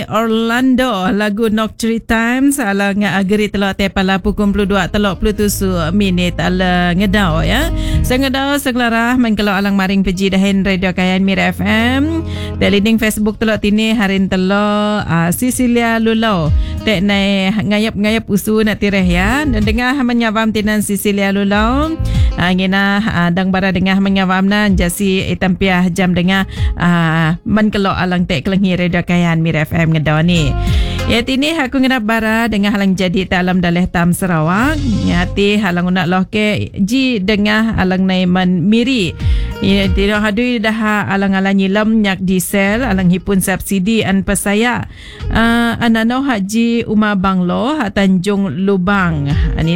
Orlando lagu Nocturne Times ala ngageri telok tepala pukul 22:37 ala ngedau ya. Sengedau seglarah mengkelok alang maring peji dahin Radio Kayan Mira FM. Teliding Facebook telok tini harin telok Cecilia Lulau. Tek nai ngayap-ngayap usu nak tireh ya. Dan dengar menyawam tinan Cecilia Lulau. Ngina dang bara dengar menyawam nan jasi itampiah jam dengar menkelok alang tek kelengi Radio Kayan Mira FM ngedau ni. Ya tini aku ngenap bara dengan halang jadi dalam daleh tam Sarawak. Nyati halang unak loh ke ji dengar alang naiman miri. Ya tidak hadui dah alang-alang nyilam nyak diesel alang hipun subsidi an pasaya. Anano haji Uma Banglo Tanjung Lubang.